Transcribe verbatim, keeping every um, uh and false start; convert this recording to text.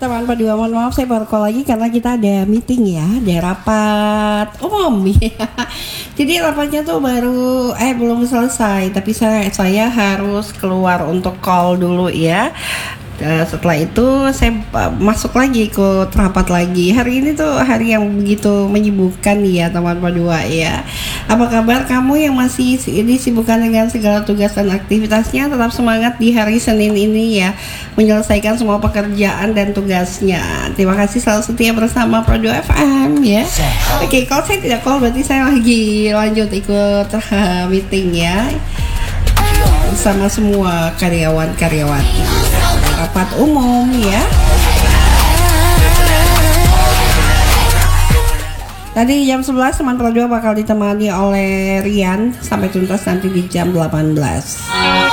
Teman Padua, mohon maaf saya baru call lagi karena kita ada meeting ya, ada rapat umum ya. Jadi rapatnya tuh baru eh belum selesai, tapi saya saya harus keluar untuk call dulu ya. Uh, setelah itu saya uh, masuk lagi ikut rapat lagi. Hari ini tuh hari yang begitu menyibukkan ya teman Padua ya. Apa kabar kamu yang masih disibukkan dengan segala tugas dan aktivitasnya? Tetap semangat di hari Senin ini ya, menyelesaikan semua pekerjaan dan tugasnya. Terima kasih selalu setia bersama Padua F M ya. Oke, okay, kalau saya tidak call berarti saya lagi lanjut ikut uh, meeting ya bersama semua karyawan-karyawati rapat umum ya. Tadi jam sebelas teman Padua bakal ditemani oleh Rian sampai tuntas nanti di jam delapan belas.